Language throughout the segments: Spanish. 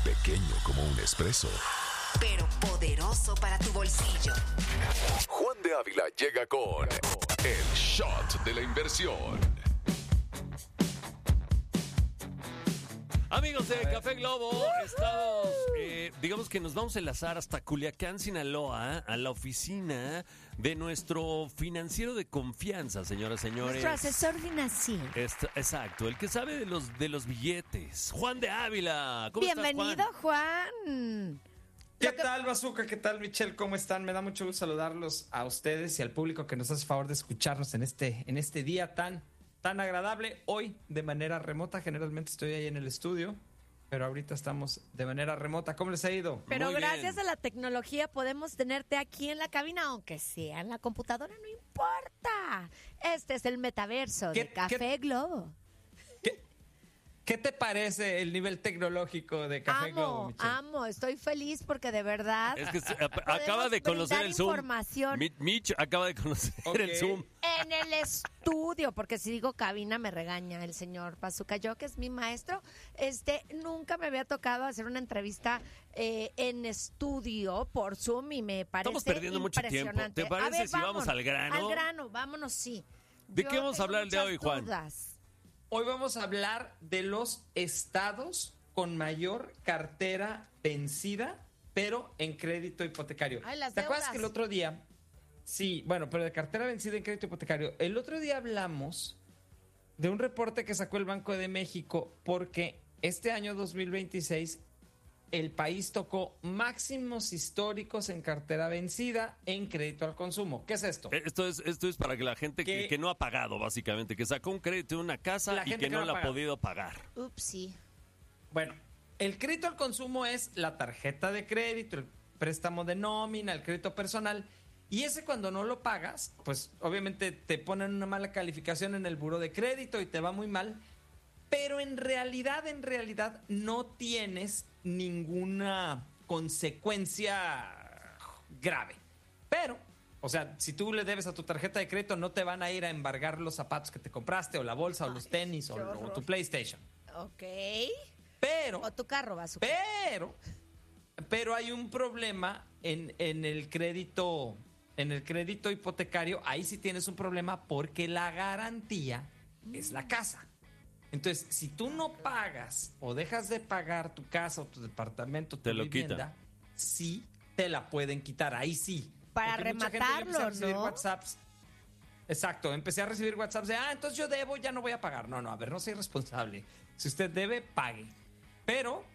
Pequeño como un espresso, pero poderoso para tu bolsillo. Juan de Ávila llega con el shot de la inversión. Amigos de Café Globo, estamos, digamos que nos vamos a enlazar hasta Culiacán, Sinaloa, a la oficina de nuestro financiero de confianza, señoras y señores. Nuestro asesor financiero. Exacto, el que sabe de los billetes. Juan de Ávila. ¿Cómo Bienvenido, estás, Juan. ¿Qué tal, Bazooka? ¿Qué tal, Michelle? ¿Cómo están? Me da mucho gusto saludarlos a ustedes y al público que nos hace favor de escucharnos en este día tan agradable. Hoy, de manera remota, generalmente estoy ahí en el estudio, pero ahorita estamos de manera remota. ¿Cómo les ha ido? Pero Muy gracias bien. a la tecnología podemos tenerte aquí en la cabina, aunque sea en la computadora, no importa. Este es el metaverso de Café Globo. ¿Qué te parece el nivel tecnológico de Café Globo, Michelle? Amo, estoy feliz porque de verdad Es que acaba de conocer brindar el Zoom. información. Mitch acaba de conocer el Zoom. En el estudio, porque si digo cabina me regaña el señor Bazooka. Yo, que es mi maestro, nunca me había tocado hacer una entrevista en estudio por Zoom y me parece Estamos perdiendo mucho tiempo. impresionante. ¿Te parece A ver, si vamos al grano? Al grano, vámonos, sí. ¿De Yo qué vamos a tengo hablar el día de hoy, muchas Juan? dudas. Hoy vamos a hablar de los estados con mayor cartera vencida, pero en crédito hipotecario. Ay, las ¿Te acuerdas deudas. que el otro día... Sí, bueno, pero de cartera vencida en crédito hipotecario. El otro día hablamos de un reporte que sacó el Banco de México porque este año 2026 el país tocó máximos históricos en cartera vencida en crédito al consumo. ¿Qué es esto? Esto es para que la gente que no ha pagado, básicamente, que sacó un crédito en una casa La y gente que que no no la ha ha pagado. podido pagar. Upsi. Bueno, el crédito al consumo es la tarjeta de crédito, el préstamo de nómina, el crédito personal. Y ese, cuando no lo pagas, pues obviamente te ponen una mala calificación en el buró de crédito y te va muy mal. Pero en realidad no tienes ninguna consecuencia grave. Pero, o sea, si tú le debes a tu tarjeta de crédito, no te van a ir a embargar los zapatos que te compraste, o la bolsa, o los tenis, qué o horror. tu PlayStation. Ok. Pero... O tu carro, Bazooka. Pero hay un problema en el crédito hipotecario. Ahí sí tienes un problema porque la garantía es la casa. Entonces, si tú no pagas o dejas de pagar tu casa o tu departamento, tu Te lo vivienda, quitan. sí te la pueden quitar. Ahí sí. Para Porque mucha gente ya rematarlo, empezó a recibir ¿no? WhatsApps. Exacto, empecé a recibir WhatsApps de, entonces yo debo, ya no voy a pagar. No, a ver, no soy responsable. Si usted debe, pague. Pero,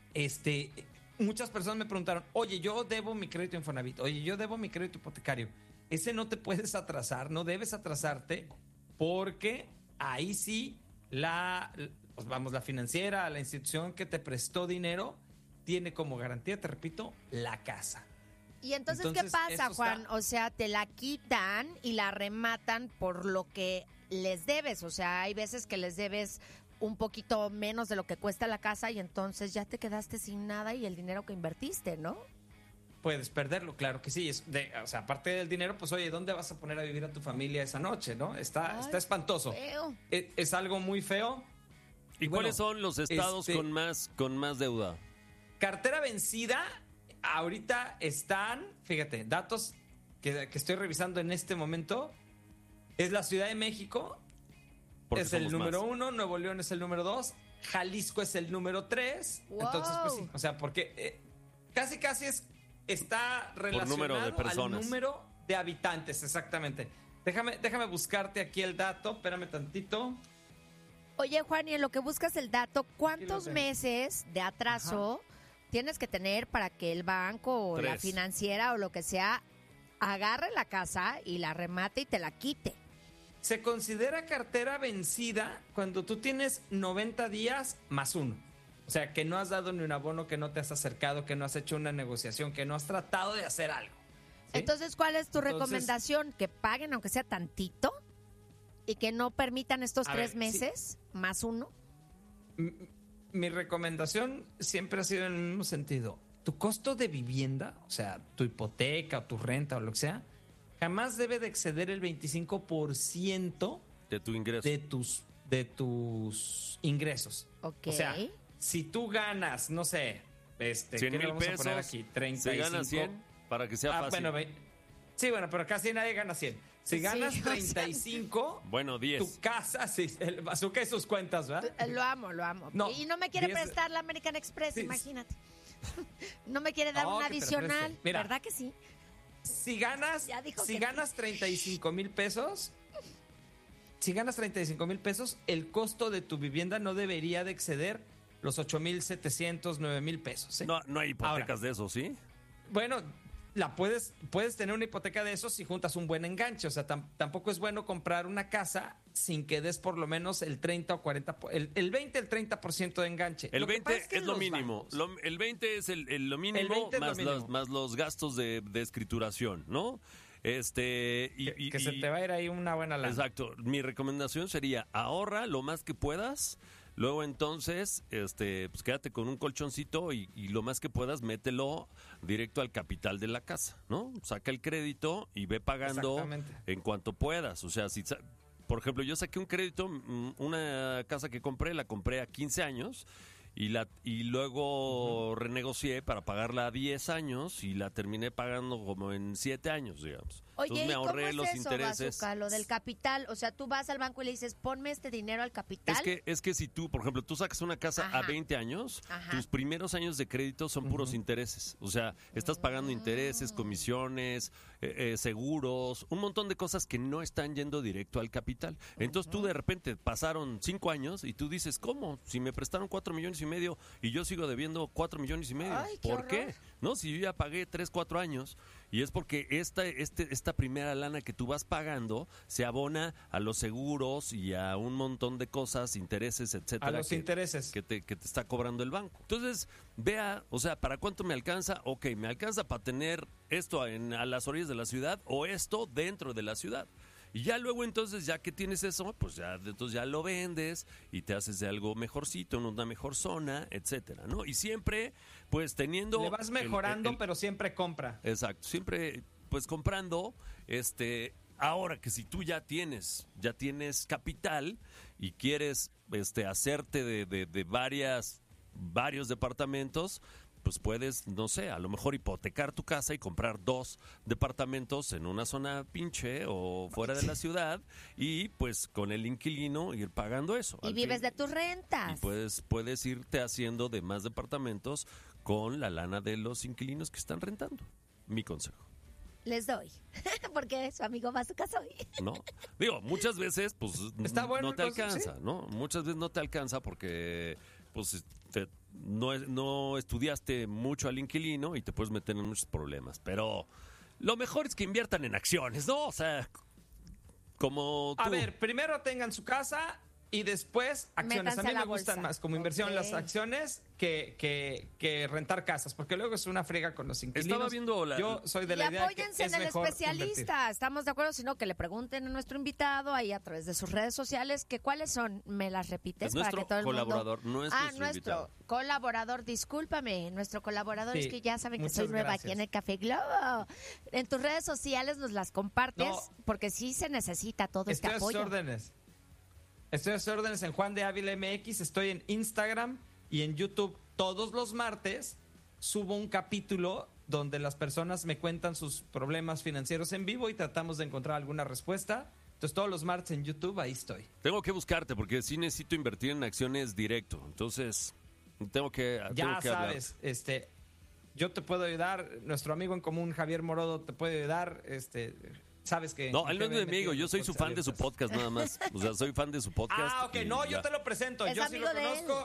muchas personas me preguntaron, oye, yo debo mi crédito Infonavit, oye, yo debo mi crédito hipotecario. Ese no te puedes atrasar, no debes atrasarte, porque ahí sí la financiera, la institución que te prestó dinero, tiene como garantía, te repito, la casa. Y entonces, ¿qué Entonces, pasa, esto Juan? está- O sea, te la quitan y la rematan por lo que les debes. O sea, hay veces que les debes un poquito menos de lo que cuesta la casa y entonces ya te quedaste sin nada y el dinero que invertiste, ¿no? Puedes perderlo, claro que sí. O sea, aparte del dinero, pues oye, ¿dónde vas a poner a vivir a tu familia esa noche, no? Está espantoso. Feo. Es algo muy feo. ¿Y bueno, cuáles son los estados con más deuda? Cartera vencida, ahorita están, fíjate, datos que estoy revisando en este momento. Es la Ciudad de México, Porque es el somos número más. 1, Nuevo León es el número 2, Jalisco es el número 3. Wow. Entonces, pues sí, o sea, porque casi está relacionado número de personas. al número de habitantes, exactamente. Déjame buscarte aquí el dato, espérame tantito. Oye, Juan, y en lo que buscas el dato, Aquí lo ¿cuántos tengo. meses de atraso tienes que tener para que el banco o la 3. financiera o lo que sea agarre la casa y la remate y te la quite? Se considera cartera vencida cuando tú tienes 90 días más uno. O sea, que no has dado ni un abono, que no te has acercado, que no has hecho una negociación, que no has tratado de hacer algo. ¿Sí? Entonces, ¿cuál es tu Entonces- recomendación? ¿Que paguen aunque sea tantito? ¿Y que no permitan estos A 3 ver, meses más uno? Mi recomendación siempre ha sido en el mismo sentido. Tu costo de vivienda, o sea, tu hipoteca o tu renta o lo que sea, jamás debe de exceder el 25% De tu ingreso. de tus ingresos. Ok. O sea, si tú ganas, no sé, ¿qué 100 le mil vamos a poner pesos. aquí? 35. Se gana 100 para que sea fácil. Bueno, sí, bueno, pero casi nadie gana 100. Si ganas Sí, o sea, 35, Bueno, 10. tu casa, sí, el bazooka y sus cuentas, ¿verdad? Lo amo, lo amo. No, Y no me quiere 10 prestar la American Express, Sí. imagínate. No me quiere dar No, una que te la adicional, preste. Mira. ¿verdad que sí? Si ganas, Ya dijo si que ganas 35 mil pesos, el costo de tu vivienda no debería de exceder los 8,700, 9,000 pesos. ¿eh? No hay hipotecas Ahora, de eso, ¿sí? Bueno, puedes tener una hipoteca de eso si juntas un buen enganche. O sea, tampoco es bueno comprar una casa sin que des por lo menos el 30 o 40, el 20, el 30% de enganche. El Lo que 20 pasa que es lo los mínimo. bancos- El 20 es lo mínimo, El 20 es lo más, mínimo. más los gastos de escrituración, ¿no? que se te va a ir ahí una buena lana. Exacto. Mi recomendación sería ahorra lo más que puedas. Luego entonces, pues quédate con un colchoncito y lo más que puedas, mételo directo al capital de la casa, ¿no? Saca el crédito y ve pagando Exactamente. en cuanto puedas. O sea, por ejemplo, yo saqué un crédito, una casa que compré, la compré a 15 años y luego renegocié para pagarla a 10 años y la terminé pagando como en 7 años, digamos. Oye, Entonces ¿y me cómo ahorré es los eso, intereses. Bazooka, lo del capital? O sea, tú vas al banco y le dices, ponme este dinero al capital. Es que si tú, por ejemplo, tú sacas una casa a Ajá. 20 años, Ajá. tus primeros años de crédito son puros intereses. O sea, estás pagando intereses, comisiones, seguros, un montón de cosas que no están yendo directo al capital. Entonces tú de repente pasaron 5 años y tú dices, ¿cómo? Si me prestaron 4,5 millones y yo sigo debiendo 4,5 millones. Ay, qué ¿Por qué? horror. ¿No? Si yo ya pagué 3, 4 años. Y es porque esta primera lana que tú vas pagando se abona a los seguros y a un montón de cosas, intereses, etcétera. A los intereses. Que te está cobrando el banco. Entonces, vea, o sea, ¿para cuánto me alcanza? Ok, me alcanza para tener esto a las orillas de la ciudad o esto dentro de la ciudad. Y ya luego entonces, ya que tienes eso, pues entonces ya lo vendes y te haces de algo mejorcito, en una mejor zona, etcétera, ¿no? Y siempre, pues teniendo... Le vas mejorando, pero siempre compra. Exacto, siempre pues comprando, ahora que si tú ya tienes capital y quieres hacerte de varios departamentos, pues puedes, no sé, a lo mejor hipotecar tu casa y comprar 2 departamentos en una zona pinche o fuera de la ciudad y pues con el inquilino ir pagando eso. Y Al vives fin- de tus rentas. Y puedes irte haciendo de más departamentos con la lana de los inquilinos que están rentando. Mi consejo. Les doy. Porque su amigo Bazooka soy. ¿No? Digo, muchas veces, pues, Está bueno no te el consejo, alcanza, ¿no? Muchas veces no te alcanza porque, pues, no estudiaste mucho al inquilino y te puedes meter en muchos problemas. Pero lo mejor es que inviertan en acciones, ¿no? O sea, como tú. A ver, primero tengan su casa y después acciones. Métanse A mí a la me gustan bolsa. más como inversión Ok. las acciones que rentar casas, porque luego es una friega con los inquilinos. Estaba viendo Yo soy de Y la idea de que apóyense es en el mejor especialista. invertir. ¿Estamos de acuerdo? Sino que le pregunten a nuestro invitado ahí a través de sus redes sociales que cuáles son. ¿Me las repites? Es nuestro para que todo el colaborador, mundo... no es Ah, nuestro nuestro invitado. colaborador, discúlpame. Nuestro colaborador Sí, es que ya saben que muchas soy nueva gracias. aquí en el Café Globo. En tus redes sociales nos las compartes No. porque sí se necesita todo este Estoy a sus apoyo. órdenes. Estoy a sus órdenes en Juan de Ávila MX, estoy en Instagram y en YouTube todos los martes. Subo un capítulo donde las personas me cuentan sus problemas financieros en vivo y tratamos de encontrar alguna respuesta. Entonces todos los martes en YouTube ahí estoy. Tengo que buscarte porque sí necesito invertir en acciones directo. Entonces, tengo que Ya hablar. sabes, yo te puedo ayudar, nuestro amigo en común Javier Morodo te puede ayudar, sabes que... No, él no es mi GBM amigo, tiene yo soy su fan de su abiertas. podcast nada más. O sea, soy fan de su podcast. Ah, ok, y no, ya. yo te lo presento, Es yo sí lo amigo de él. conozco,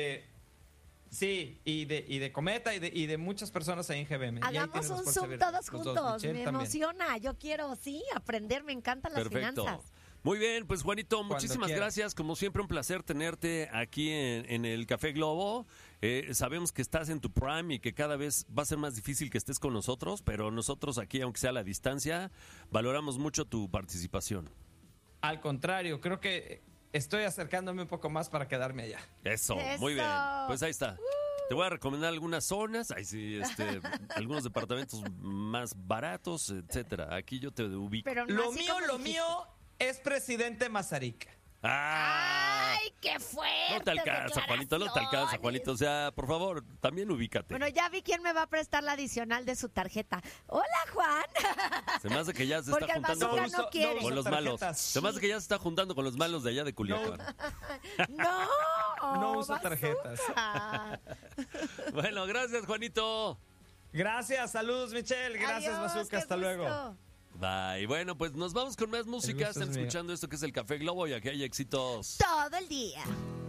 sí, y de Cometa y de muchas personas ahí en GBM. Y ahí Hagamos tienen las un puertas Zoom abiertas, todos los dos, juntos. Michelle Me también. emociona. Yo quiero, sí, aprender. Me encantan las Perfecto. finanzas. Muy bien, pues Juanito, muchísimas quieras. gracias. Como siempre, un placer tenerte aquí en el Café Globo. Sabemos que estás en tu prime y que cada vez va a ser más difícil que estés con nosotros, pero nosotros aquí, aunque sea a la distancia, valoramos mucho tu participación. Al contrario, creo que estoy acercándome un poco más para quedarme allá. Eso, muy Eso. bien. Pues ahí está. Te voy a recomendar algunas zonas, ahí sí, algunos departamentos más baratos, etcétera. Aquí yo te ubico. Pero no Lo así mío, como lo dijiste. mío es Presidente Mazarik. ¡Ay, qué fuerte! No te alcanza, Juanito, no te alcanza, Juanito. O sea, por favor, también ubícate. Bueno, ya vi quién me va a prestar la adicional de su tarjeta. ¡Hola, Juan! Se me hace que ya se Porque está el juntando bazooka con, no quiere. con los malos. tarjetas. Se me hace que ya se está juntando con los malos de allá de Culiacán. ¡No! No uso tarjetas. bazooka. Bueno, gracias, Juanito. Gracias, saludos, Michelle. Gracias, Adiós, Bazooka. qué Hasta luego. gusto. Bye. Bueno, pues nos vamos con más música. gusto Están es mío. escuchando esto que es el Café Globo y aquí hay éxitos. Todo el día.